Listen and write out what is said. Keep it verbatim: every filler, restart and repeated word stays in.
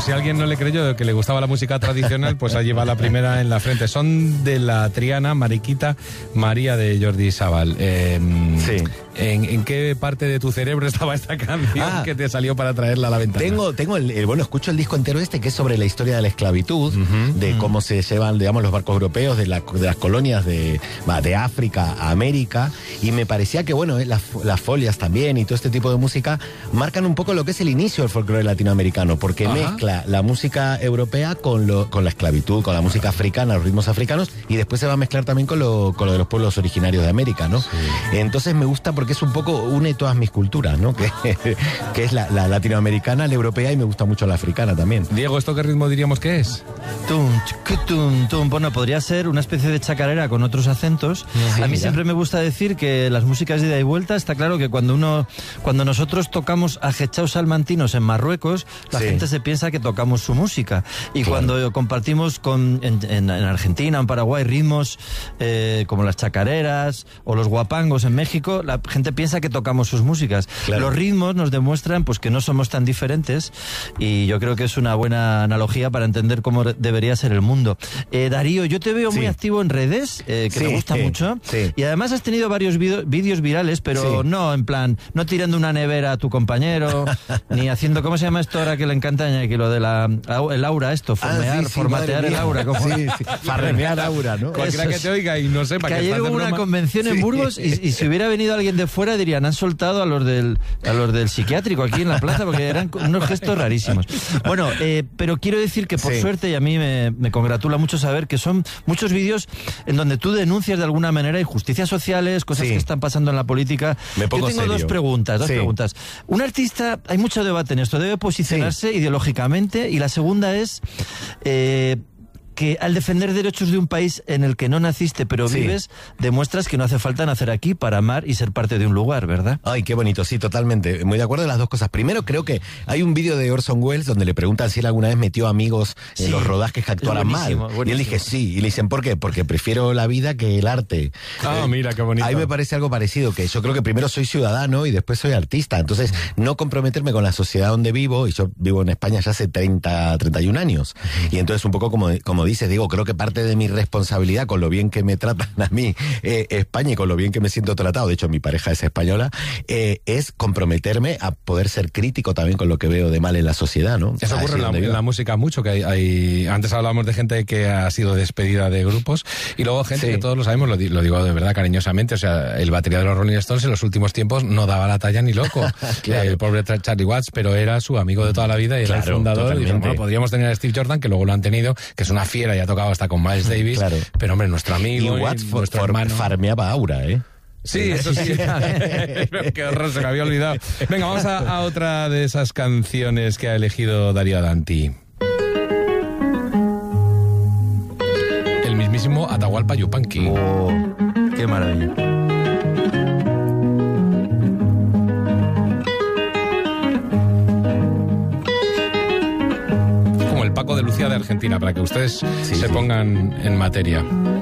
si alguien no le creyó que le gustaba la música tradicional, pues allí va la primera en la frente. Son de la Triana, Mariquita María de Jordi Sabal. Eh, sí. ¿en, ¿En qué parte de tu cerebro estaba esta canción ah, que te salió para traerla a la ventana? Tengo, tengo el, el, bueno, escucho el disco entero este que es sobre la historia de la esclavitud, uh-huh, de uh-huh. cómo se llevan, digamos, los barcos europeos de, la, de las colonias de, de África a América, y me parecía que, bueno, las, las folias también y todo este tipo de música marcan un poco lo que es el inicio del folclore latinoamericano, porque Ajá. mezcla la música europea con, lo, con la esclavitud, con la música africana, los ritmos africanos, y después se va a mezclar también con lo, con lo de los pueblos originarios de América, ¿no? Sí. Entonces me gusta porque es un poco, une todas mis culturas, ¿no? Que, que es la, la latinoamericana, la europea, y me gusta mucho la africana también. Diego, ¿esto qué ritmo diríamos que es? Tum, tum, tum. Bueno, podría ser una especie de chacarera con otros acentos. Sí, a mí mira. siempre me gusta decir que las músicas de ida y vuelta, está claro que cuando uno, cuando nosotros tocamos a Ajechaos Salmantinos en Marruecos, la sí. gente se piensa que tocamos su música. Y claro. cuando compartimos con, en, en, en Argentina, en Paraguay, ritmos eh, como las chacareras o los guapangos en México, la gente piensa que tocamos sus músicas. Claro. Los ritmos nos demuestran pues que no somos tan diferentes, y yo creo que es una buena analogía para entender cómo debería ser el mundo. Eh, Darío, yo te veo sí. muy activo en redes, eh, que sí, me gusta sí, mucho, sí. y además has tenido varios vídeos virales, pero sí. no en plan, no tirando una nevera a tu compañero, ni haciendo, ¿cómo se llama esto ahora que le encanta a Iñaki? Lo de la, el aura, esto, formear, ah, sí, sí, formatear el aura. ¿Cómo? Sí, sí. Farremear aura, ¿no? Cualquiera que te oiga y no sepa que, que ayer hubo una convención sí. en Burgos y, y si hubiera venido alguien de fuera dirían, han soltado a los del a los del psiquiátrico aquí en la plaza, porque eran unos gestos rarísimos. Bueno, eh, pero quiero decir que por sí. suerte, y a mí me, me congratula mucho saber que son muchos vídeos en donde tú denuncias de alguna manera injusticias sociales, cosas sí. que están pasando en la política. Me pongo Yo tengo serio. dos preguntas, dos sí. preguntas. Un artista, hay mucho debate en esto, debe posicionarse sí. ideológicamente, y la segunda es eh, que al defender derechos de un país en el que no naciste pero sí. vives, demuestras que no hace falta nacer aquí para amar y ser parte de un lugar, ¿verdad? Ay, qué bonito, sí, totalmente. Muy de acuerdo en las dos cosas. Primero, creo que hay un vídeo de Orson Welles donde le preguntan si él alguna vez metió amigos sí. en los rodajes que actuaran mal. Buenísimo. Y él dije sí. Y le dicen, ¿por qué? Porque prefiero la vida que el arte. Ah, eh, mira, qué bonito. Ahí me parece algo parecido, que yo creo que primero soy ciudadano y después soy artista. Entonces, no comprometerme con la sociedad donde vivo, y yo vivo en España ya hace treinta, treinta y un años. Y entonces, un poco como, como dices, digo, creo que parte de mi responsabilidad con lo bien que me tratan a mí eh, España y con lo bien que me siento tratado, de hecho mi pareja es española, eh, es comprometerme a poder ser crítico también con lo que veo de mal en la sociedad, ¿no? Eso ocurre en la, en la música mucho, que hay, hay antes hablábamos de gente que ha sido despedida de grupos, y luego gente sí. que todos lo sabemos, lo, lo digo de verdad cariñosamente, o sea, el batería de los Rolling Stones en los últimos tiempos no daba la talla ni loco. Claro. eh, el pobre Charlie Watts, pero era su amigo de toda la vida y era claro, el fundador, y dijo, bueno, podríamos tener a Steve Jordan, que luego lo han tenido, que es una fiera y ha tocado hasta con Miles Davis, claro. pero hombre, nuestro amigo y Watts y for, nuestro for, hermano farmeaba aura, ¿eh? Sí, eso sí. Qué horror, se me había olvidado. Venga, vamos a, a otra de esas canciones que ha elegido Darío Danti. El mismísimo Atahualpa Yupanqui. Oh, qué maravilla. Como el Paco de Lucía de Argentina, para que ustedes sí, se sí. pongan en materia.